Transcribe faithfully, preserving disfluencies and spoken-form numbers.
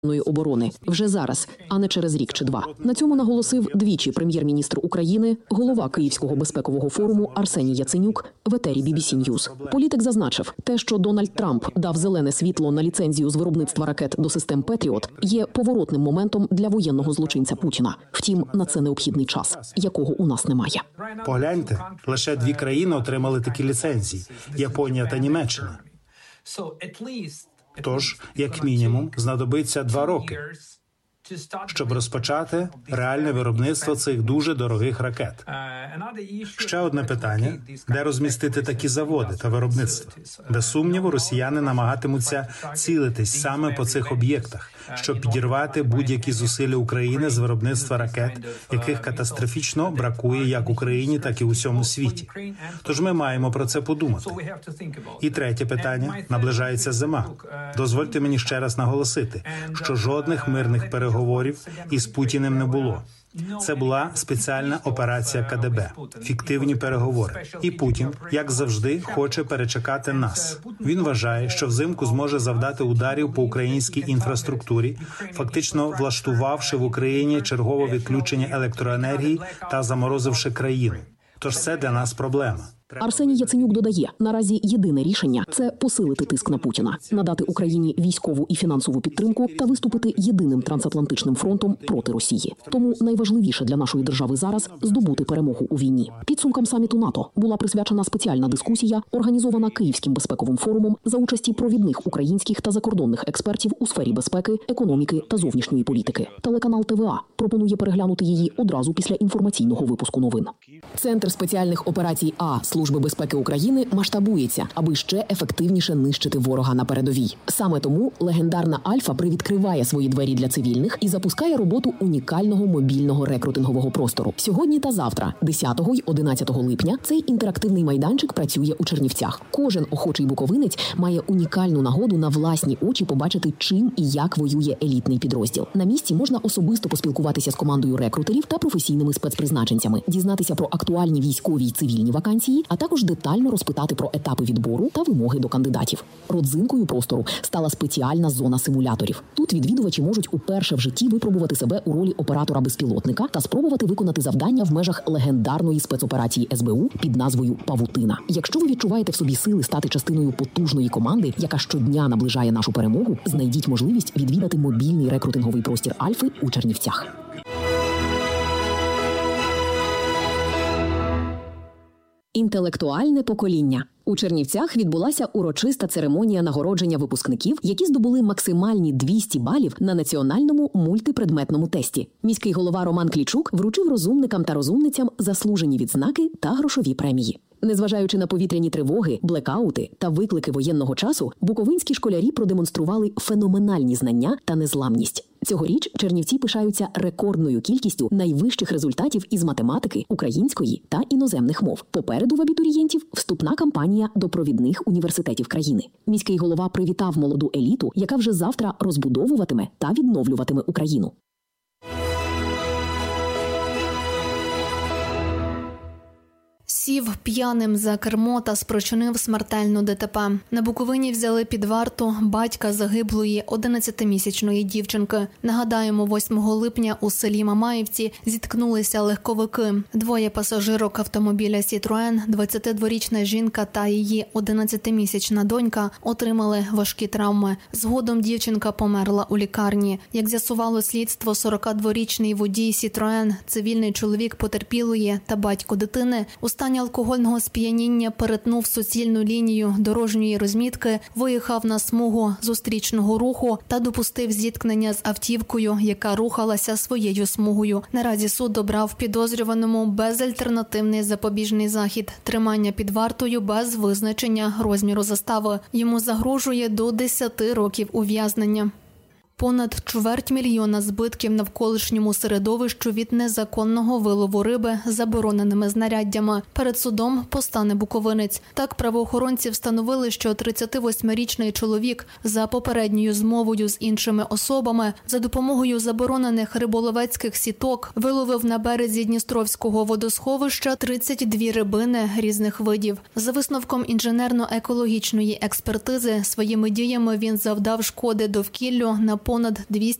оборони вже зараз, а не через рік чи два. На цьому наголосив двічі прем'єр-міністр України, голова Київського безпекового форуму Арсеній Яценюк в етері бі бі сі News. Політик зазначив, те, що Дональд Трамп дав зелене світло на ліцензію з виробництва ракет до систем Петріот, є поворотним моментом для воєнного злочинця Путіна. Втім, на це необхідний час, якого у нас немає. Погляньте, лише дві країни отримали такі ліцензії – Японія та Німеччина. Тож, як мінімум, знадобиться два роки, щоб розпочати реальне виробництво цих дуже дорогих ракет. Ще одне питання – де розмістити такі заводи та виробництво? Без сумніву, росіяни намагатимуться цілитись саме по цих об'єктах, щоб підірвати будь-які зусилля України з виробництва ракет, яких катастрофічно бракує як Україні, так і усьому світі. Тож ми маємо про це подумати. І третє питання – наближається зима. Дозвольте мені ще раз наголосити, що жодних мирних переговорів із Путіним не було. Це була спеціальна операція ка де бе, фіктивні переговори. І Путін, як завжди, хоче перечекати нас. Він вважає, що взимку зможе завдати ударів по українській інфраструктурі, фактично влаштувавши в Україні чергове відключення електроенергії та заморозивши країну. Тож це для нас проблема. Арсеній Яценюк додає, наразі єдине рішення – це посилити тиск на Путіна, надати Україні військову і фінансову підтримку та виступити єдиним трансатлантичним фронтом проти Росії. Тому найважливіше для нашої держави зараз – здобути перемогу у війні. Підсумкам саміту НАТО була присвячена спеціальна дискусія, організована Київським безпековим форумом за участі провідних українських та закордонних експертів у сфері безпеки, економіки та зовнішньої політики. Телеканал те ве а пропонує переглянути її одразу після інформаційного випуску новин. Центр спеціальних операцій А Служби безпеки України масштабується, аби ще ефективніше нищити ворога на передовій. Саме тому легендарна Альфа привідкриває свої двері для цивільних і запускає роботу унікального мобільного рекрутингового простору. Сьогодні та завтра, десятого й одинадцятого липня, цей інтерактивний майданчик працює у Чернівцях. Кожен охочий буковинець має унікальну нагоду на власні очі побачити, чим і як воює елітний підрозділ. На місці можна особисто поспілкуватися з командою рекрутерів та професійними спецпризначенцями, дізнатися про актуальні військові й цивільні вакансії, а також детально розпитати про етапи відбору та вимоги до кандидатів. Родзинкою простору стала спеціальна зона симуляторів. Тут відвідувачі можуть уперше в житті випробувати себе у ролі оператора-безпілотника та спробувати виконати завдання в межах легендарної спецоперації ес бе у під назвою «Павутина». Якщо ви відчуваєте в собі сили стати частиною потужної команди, яка щодня наближає нашу перемогу, знайдіть можливість відвідати мобільний рекрутинговий простір Альфи у Чернівцях. Інтелектуальне покоління. У Чернівцях відбулася урочиста церемонія нагородження випускників, які здобули максимальні двісті балів на національному мультипредметному тесті. Міський голова Роман Клічук вручив розумникам та розумницям заслужені відзнаки та грошові премії. Незважаючи на повітряні тривоги, блекаути та виклики воєнного часу, буковинські школярі продемонстрували феноменальні знання та незламність. Цьогоріч Чернівці пишаються рекордною кількістю найвищих результатів із математики, української та іноземних мов. Попереду в абітурієнтів вступна кампанія до провідних університетів країни. Міський голова привітав молоду еліту, яка вже завтра розбудовуватиме та відновлюватиме Україну. Сів п'яним за кермо та спричинив смертельну де те пе. На Буковині взяли під варту батька загиблої одинадцятимісячної дівчинки. Нагадаємо, восьмого липня у селі Мамаївці зіткнулися легковики. Двоє пасажирок автомобіля «Сітроен», двадцятидворічна жінка та її одинадцятимісячна донька, отримали важкі травми. Згодом дівчинка померла у лікарні. Як з'ясувало слідство, сорокадворічний водій «Сітроен», цивільний чоловік потерпілої та батько дитини, у стані алкогольного сп'яніння перетнув суцільну лінію дорожньої розмітки, виїхав на смугу зустрічного руху та допустив зіткнення з автівкою, яка рухалася своєю смугою. Наразі суд обрав підозрюваному безальтернативний запобіжний захід – тримання під вартою без визначення розміру застави. Йому загрожує до десяти років ув'язнення. Понад чверть мільйона збитків навколишньому середовищу від незаконного вилову риби забороненими знаряддями. Перед судом постане буковинець. Так, правоохоронці встановили, що тридцятивосьмирічний чоловік за попередньою змовою з іншими особами за допомогою заборонених риболовецьких сіток виловив на березі Дністровського водосховища тридцять дві рибини різних видів. За висновком інженерно-екологічної експертизи, своїми діями він завдав шкоди довкіллю на понад двісті